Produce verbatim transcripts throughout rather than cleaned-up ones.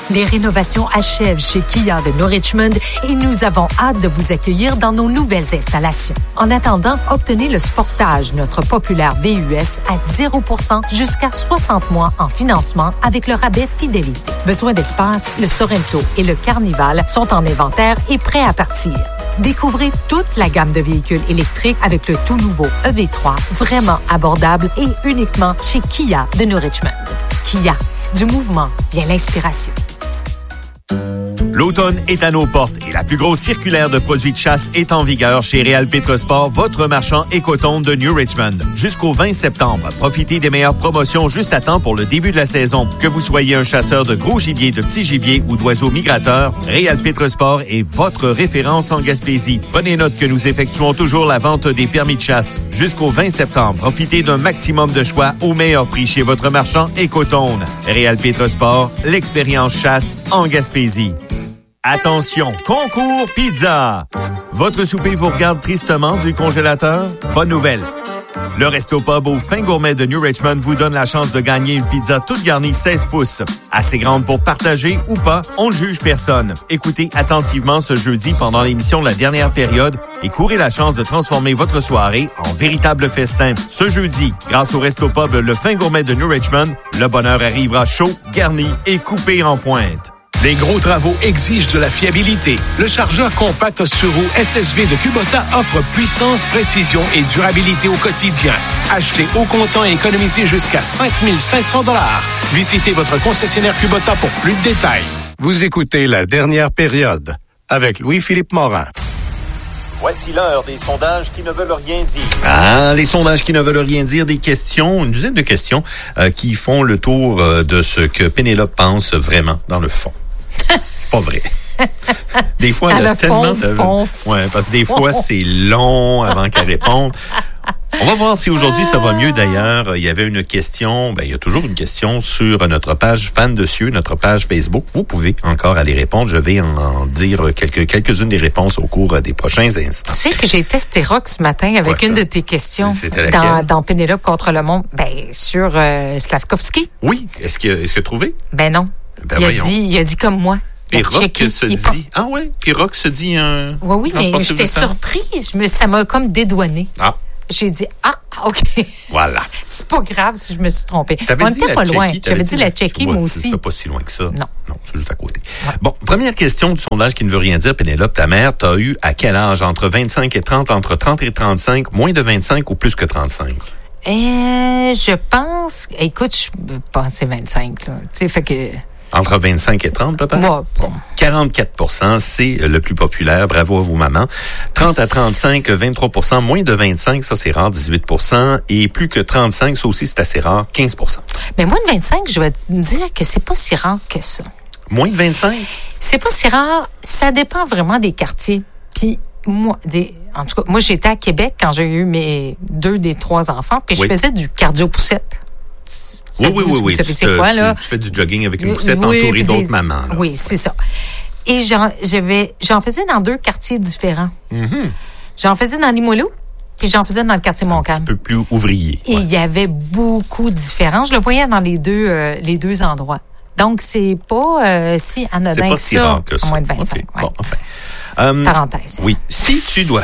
Les rénovations achèvent chez Kia de New Richmond et nous avons hâte de vous accueillir dans nos nouvelles installations. En attendant, obtenez le Sportage, notre populaire V U S, à zéro pour cent jusqu'à soixante mois en financement avec le rabais Fidélité. Besoin d'espace? Le Sorento et le Carnival sont en inventaire et prêts à partir. Découvrez toute la gamme de véhicules électriques avec le tout nouveau E V trois, vraiment abordable et uniquement chez Kia de New Richmond. Kia, du mouvement vient l'inspiration. L'automne est à nos portes et la plus grosse circulaire de produits de chasse est en vigueur chez Réal Pétrosport, votre marchand écotonde de New Richmond. Jusqu'au vingt septembre, profitez des meilleures promotions juste à temps pour le début de la saison. Que vous soyez un chasseur de gros gibier, de petits gibiers ou d'oiseaux migrateurs, Réal Pétrosport est votre référence en Gaspésie. Prenez note que nous effectuons toujours la vente des permis de chasse. Jusqu'au vingt septembre, profitez d'un maximum de choix au meilleur prix chez votre marchand écotonde. Réal Pétrosport, l'expérience chasse en Gaspésie. Attention, concours pizza! Votre souper vous regarde tristement du congélateur? Bonne nouvelle! Le Resto Pub au Fin Gourmet de New Richmond vous donne la chance de gagner une pizza toute garnie seize pouces. Assez grande pour partager ou pas, on ne juge personne. Écoutez attentivement ce jeudi pendant l'émission de la dernière période et courez la chance de transformer votre soirée en véritable festin. Ce jeudi, grâce au Resto Pub Le Fin Gourmet de New Richmond, le bonheur arrivera chaud, garni et coupé en pointe. Les gros travaux exigent de la fiabilité. Le chargeur compact sur roue S S V de Kubota offre puissance, précision et durabilité au quotidien. Achetez au comptant et économisez jusqu'à cinq mille cinq cents dollars. Visitez votre concessionnaire Kubota pour plus de détails. Vous écoutez La Dernière Période avec Louis-Philippe Morin. Voici l'heure des sondages qui ne veulent rien dire. Ah, les sondages qui ne veulent rien dire, des questions, une dizaine de questions euh, qui font le tour euh, de ce que Pénélope pense vraiment dans le fond. C'est pas vrai. Des fois, elle a tellement de... Fond, ouais, parce que des fois, c'est long avant qu'elle réponde. On va voir si aujourd'hui ça va mieux. D'ailleurs, il y avait une question, ben il y a toujours une question sur notre page Fan de Cieux, notre page Facebook. Vous pouvez encore aller répondre. Je vais en dire quelques quelques-unes des réponses au cours des prochains instants. Tu sais que j'ai testé rock ce matin avec Quoi, une ça? de tes questions C'était dans, dans Pénélope contre le monde, ben sur euh, Slavkovski. Oui, est-ce que est-ce que trouvé? Ben non. Ben il a voyons. dit, il a dit comme moi. Et Rock se dit... Pas... Ah ouais? Puis Rock se dit un... Oui, oui, mais j'étais surprise. Je me, ça m'a comme dédouané. Ah. J'ai dit, ah, OK. Voilà. C'est pas grave si je me suis trompée. T'avais On dit n'était pas Tchéquie, loin. J'avais dit dit la Tchéquie, moi aussi. C'est pas si loin que ça. Non. Non, c'est juste à côté. Ouais. Bon, première question du sondage qui ne veut rien dire, Pénélope. Ta mère t'a eu à quel âge? Entre vingt-cinq et trente, entre trente et trente-cinq, moins de vingt-cinq ou plus que trente-cinq? Euh, je pense... Écoute, je pensais vingt-cinq, là. Tu sais, fait que... Entre vingt-cinq et trente, peut-être? Moi, bon. quarante-quatre pour cent, c'est le plus populaire. Bravo à vous, maman. trente à trente-cinq, vingt-trois pour cent. Moins de vingt-cinq, ça, c'est rare, dix-huit pour cent. Et plus que trente-cinq, ça aussi, c'est assez rare, quinze pour cent. Mais moins de vingt-cinq, je vais te dire que c'est pas si rare que ça. Moins de vingt-cinq? C'est pas si rare. Ça dépend vraiment des quartiers. Puis, moi, des... En tout cas, moi, j'étais à Québec quand j'ai eu mes deux des trois enfants. Puis, oui. Je faisais du cardio-poussette. Oui, oui, oui, oui. Tu, tu, sais quoi, tu, là? tu fais du jogging avec une poussette oui, entourée d'autres des... mamans. Là. Oui, c'est ça. Et j'en, j'avais, j'en faisais dans deux quartiers différents. Mm-hmm. J'en faisais dans Limoilou, puis j'en faisais dans le quartier Montcalm. Un petit peu plus ouvrier. Et il ouais. y avait beaucoup de différences. Je le voyais dans les deux, euh, les deux endroits. Donc, c'est pas euh, si anodin c'est pas que si ça, rare que ça. À moins de vingt-cinq. Okay. Ouais. Bon, enfin. Um, Parenthèse. Oui. Si tu dois...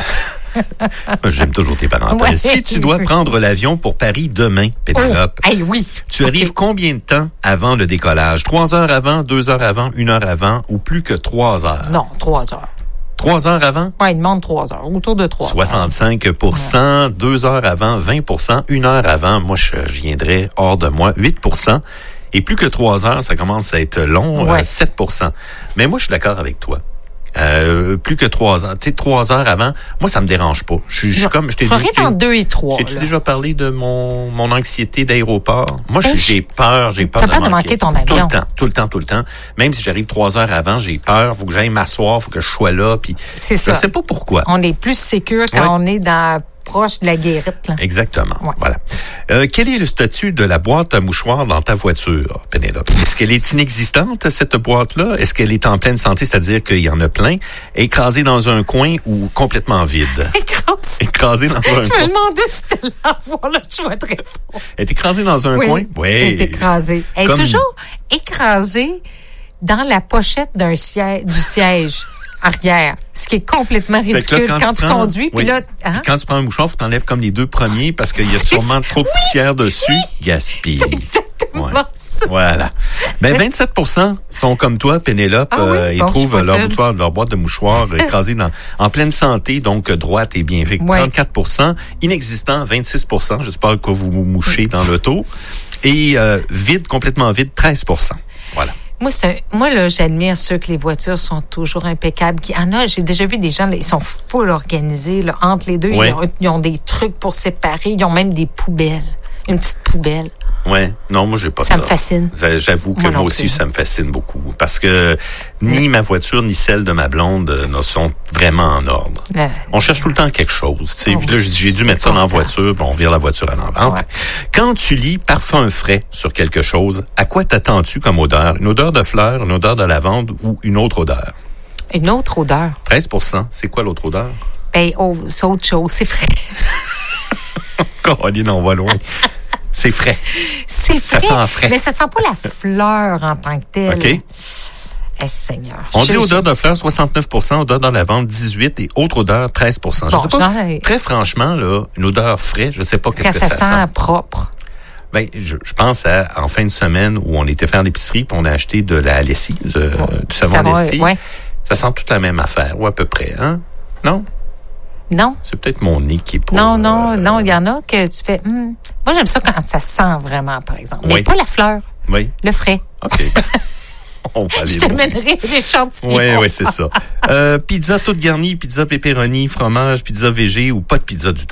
J'aime toujours tes parenthèses. Ouais. Si tu dois prendre l'avion pour Paris demain, Pénélope, oh, hey, oui. tu okay. arrives combien de temps avant le décollage? Trois heures avant, deux heures avant, une heure avant ou plus que trois heures? Non, trois heures. Trois heures avant? Oui, il demande trois heures, autour de trois. soixante-cinq pour cent, ouais. Deux heures avant, vingt pour cent, une heure avant, moi, je, je viendrais hors de moi, huit pour cent. Et plus que trois heures, ça commence à être long, ouais. euh, sept pour cent. Mais moi, je suis d'accord avec toi. Euh, plus que trois heures. Tu sais, trois heures avant, moi, ça me dérange pas. Je suis comme, je t'ai dit. en deux et trois. J'ai-tu déjà parlé de mon, mon anxiété d'aéroport? Moi, hey, j'ai peur, j'ai peur de manquer. de manquer ton avion. Tout le temps, tout le temps, tout le temps. Même si j'arrive trois heures avant, j'ai peur. Faut que j'aille m'asseoir, faut que je sois là. Puis, c'est ça. Je sais pas pourquoi. On est plus sécure quand ouais. on est dans, proche de la guérite, là. Exactement. Ouais. Voilà. Euh, quel est le statut de la boîte à mouchoirs dans ta voiture, Pénélope? Est-ce qu'elle est inexistante, cette boîte-là? Est-ce qu'elle est en pleine santé, c'est-à-dire qu'il y en a plein, écrasée dans un coin ou complètement vide? Écrasée. Écrasée dans un coin. Je me demandais si c'était l'avoir le choix de répondre. Elle est écrasée dans un oui. coin? Oui. Elle est écrasée. Elle est Comme... toujours écrasée, dans la pochette d'un siège, du siège arrière. Ce qui est complètement ridicule là, quand, quand tu, tu prends, conduis. Oui. Puis là, hein? Puis quand tu prends un mouchoir, il faut t'enlèves comme les deux premiers parce qu'il y a sûrement trop de poussière oui, dessus. Oui. Gaspille. C'est exactement ouais. ça. Voilà. Ben, vingt-sept pour cent sont comme toi, Pénélope. Ah oui? euh, ils bon, trouvent leur, seule. boutoir, leur boîte de mouchoirs écrasée dans, en pleine santé, donc droite et bien fait. Ouais. trente-quatre pour cent. Inexistant, vingt-six pour cent. J'espère que vous vous mouchez dans l'auto. Et euh, vide, complètement vide, treize pour cent. Voilà. Moi, c'est un, moi là, j'admire ceux que les voitures sont toujours impeccables. Il y en a, j'ai déjà vu des gens, là, ils sont full organisés là, entre les deux. Ouais. Ils, ont, ils ont des trucs pour séparer. Ils ont même des poubelles. Une petite poubelle. Ouais, non, moi j'ai pas ça. Ça me fascine. J'avoue que moi, moi aussi plus. ça me fascine beaucoup parce que ni ouais. ma voiture ni celle de ma blonde euh, ne sont vraiment en ordre. Ouais. On cherche tout le temps quelque chose, tu sais. Oh, puis là j'ai dû mettre ça dans la voiture, puis on vire la voiture à l'envers. Enfin, ouais. Quand tu lis parfum frais sur quelque chose, à quoi t'attends-tu comme odeur? Une odeur de fleurs, une odeur de lavande ou une autre odeur? Une autre odeur. treize pour cent. C'est quoi l'autre odeur? Ben, oh, c'est autre chose, c'est frais. Caroline, on va loin. C'est frais. C'est frais. Ça sent frais. Mais ça sent pas la fleur en tant que telle. OK. Eh, Seigneur. On je, dit odeur je... de fleurs, soixante-neuf pour cent, odeur dans la vente, dix-huit pour cent et autre odeur, treize pour cent. Bon, je sais pas, genre... très franchement, là, une odeur frais, je sais pas qu'est-ce que ça, ça sent. sent. propre. Ben, je, je pense à, en fin de semaine où on était faire l'épicerie puis on a acheté de la lessive, de, oh, du savon va, lessive. Ouais. Ça sent toute la même affaire, ou à peu près, hein? Non? Non. C'est peut-être mon nez qui est pas... Non, non, euh, non, il y en a que tu fais... Hmm. Moi, j'aime ça quand ça sent vraiment, par exemple. Oui. Mais pas la fleur. Oui. Le frais. OK. On va aller Je te mènerai l'échantillon. Oui, oui, c'est ça. Euh, pizza toute garnie, pizza pepperoni, fromage, pizza végé ou pas de pizza du tout?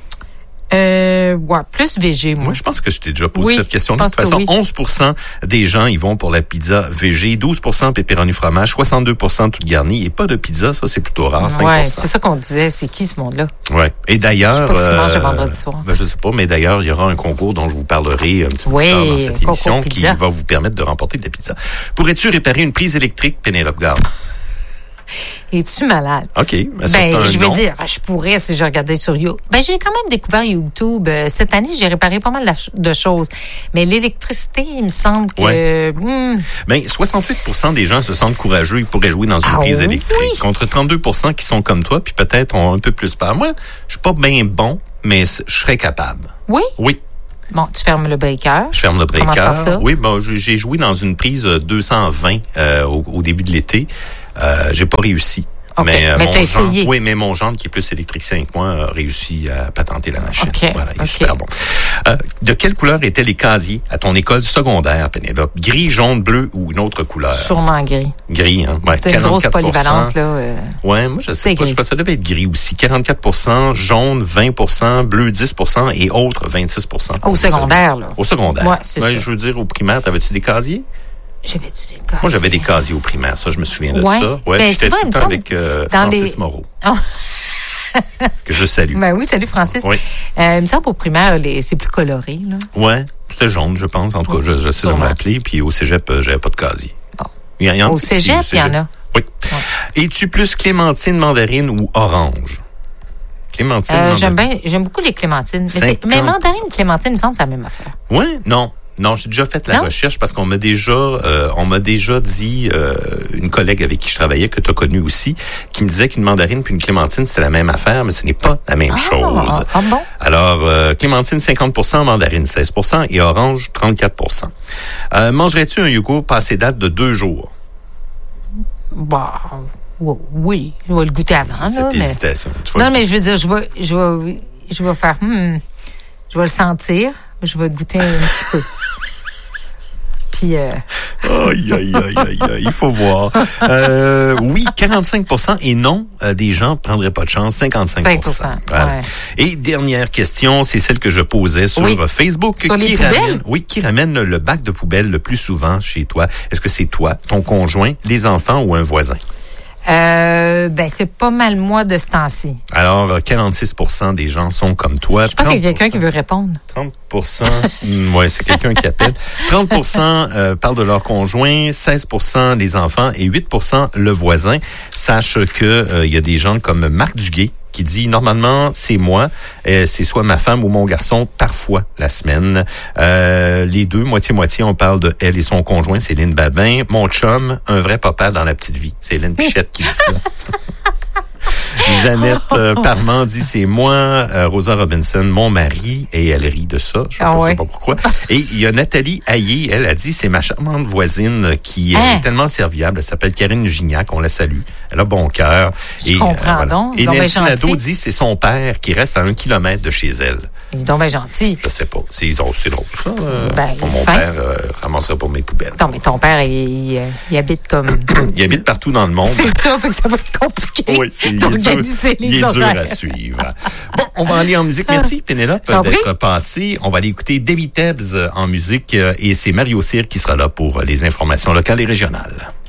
Euh, ouais, plus végé, moi. Moi, je pense que je t'ai déjà posé oui, cette question. De toute façon, oui. onze pour cent des gens, ils vont pour la pizza végé, douze pour cent pepperoni fromage, soixante-deux pour cent toute garnie et pas de pizza, ça, c'est plutôt rare, cinq pour cent. Ouais, c'est ça qu'on disait. C'est qui, ce monde-là? Ouais. Et d'ailleurs... Je sais pas si euh, mange le vendredi soir. Ben, je sais pas, mais d'ailleurs, il y aura un concours dont je vous parlerai un petit peu oui, plus tard dans cette émission qui pizza. va vous permettre de remporter de la pizza. Pourrais-tu réparer une prise électrique, Pénélope Garde? Es-tu malade? OK. Ben, ben ça, c'est un je veux non. dire, je pourrais si je regardais sur YouTube. Ben, j'ai quand même découvert YouTube. Euh, cette année, j'ai réparé pas mal de choses. Mais l'électricité, il me semble que... Ouais. Hmm. Ben, soixante-huit pour cent des gens se sentent courageux. Ils pourraient jouer dans une ah, prise électrique. Oui. Contre trente-deux pour cent qui sont comme toi, puis peut-être ont un peu plus peur. Moi, je suis pas bien bon, mais je serais capable. Oui? Oui. Bon, tu fermes le breaker. Je ferme le breaker. Commence par ça. Oui, bon, j'ai joué dans une prise deux cent vingt euh, au, au début de l'été. Euh, j'ai pas réussi. Okay. Mais, euh, mais mon t'as gendre, essayé. oui, mais mon gendre, qui est plus électricien que moi, a réussi à patenter la machine. Okay. Voilà, il est okay. super bon. Euh, de quelle couleur étaient les casiers à ton école secondaire, Pénélope? Gris, jaune, bleu ou une autre couleur? Sûrement gris. Gris, hein? Ouais, c'est une grosse polyvalente, là. Euh... Ouais, moi, je sais pas. Je pense que ça devait être gris aussi. quarante-quatre pour cent, jaune, vingt pour cent, bleu, dix pour cent et autres, vingt-six pour cent. Au secondaire, là. Au secondaire. Ouais, c'est ouais, ça. Je veux dire, au primaire, t'avais-tu des casiers? J'avais-tu des casiers? Moi, j'avais des casiers au primaire. Ça, je me souviens de ouais. ça. Ouais, ben, j'étais tout le temps avec euh, Francis les... Moreau. Oh. que je salue. Ben oui, salut Francis. Oui. Euh, il me semble au primaire, les... c'est plus coloré, là. Ouais, c'était jaune, je pense. En tout cas, je, je sais de me rappeler. Puis au cégep, euh, j'avais pas de casier. Bon. Il y en, il y en, au cégep, il y en a. Oui. Ouais. Es-tu plus clémentine, mandarine ou orange? Clémentine, euh, mandarine. J'aime bien, j'aime beaucoup les clémentines. Mais, mais mandarine et clémentine, il me semble que c'est la même affaire. Oui, non. Non, j'ai déjà fait la non? recherche parce qu'on m'a déjà, euh, on m'a déjà dit, euh, une collègue avec qui je travaillais, que tu as connue aussi, qui me disait qu'une mandarine puis une clémentine, c'est la même affaire, mais ce n'est pas la même ah, chose. Ah bon? Alors, euh, clémentine cinquante pour cent, mandarine seize pour cent et orange trente-quatre pour cent. Euh, mangerais-tu un yogourt passé date de deux jours? Bah, oui, je vais le goûter avant. Cette là, hésitation. Mais... Non, mais je veux dire, je vais, je vais, je vais faire, hmm, je vais le sentir, je vais goûter un petit peu. Puis, euh... aïe, aïe, aïe, aïe, aïe, il faut voir. Euh, oui, quarante-cinq pour cent et non, euh, des gens ne prendraient pas de chance, cinquante-cinq pour cent. cinq pour cent voilà. ouais. Et dernière question, c'est celle que je posais sur oui. Facebook. Sur qui les ramène, poubelles? oui, qui ramène le bac de poubelle le plus souvent chez toi? Est-ce que c'est toi, ton conjoint, les enfants ou un voisin? Euh, ben, c'est pas mal moi de ce temps-ci. Alors, quarante-six pour cent des gens sont comme toi. Je pense qu'il y a quelqu'un qui veut répondre. trente pour cent, ouais, c'est quelqu'un qui appelle. trente pour cent euh, parlent de leur conjoint, seize pour cent les enfants et huit pour cent le voisin. Sache que euh, il y a des gens comme Marc Duguay qui dit, normalement, c'est moi, euh, c'est soit ma femme ou mon garçon, parfois la semaine. Euh, les deux, moitié-moitié, on parle de elle et son conjoint, Céline Babin. Mon chum, un vrai papa dans la petite vie. C'est Hélène Pichette qui dit ça. Jeannette euh, Parmand dit c'est moi, euh, Rosa Robinson, mon mari, et elle rit de ça, je ne ah ouais. sais pas pourquoi. Et il y a Nathalie Hayé, elle a dit c'est ma charmante voisine qui hein? est tellement serviable, elle s'appelle Karine Gignac, on la salue, elle a bon cœur. Je et, comprends euh, voilà. donc. Et Nancy Nadeau dit c'est son père qui reste à un kilomètre de chez elle. Ils sont bien gentils. Je sais pas, c'est, c'est drôle ça. Euh, ben, mon fin. père euh, ramasserait pour mes poubelles. Non mais ton père, il, il, il habite comme... il habite partout dans le monde. C'est ça, fait que ça va être compliqué. Oui, c'est Les il est horaires. dur à suivre. Bon, on va aller en musique. Merci, Pénélope, d'être passée. On va aller écouter Debbie Tebbs en musique et c'est Mario Cyr qui sera là pour les informations locales et régionales.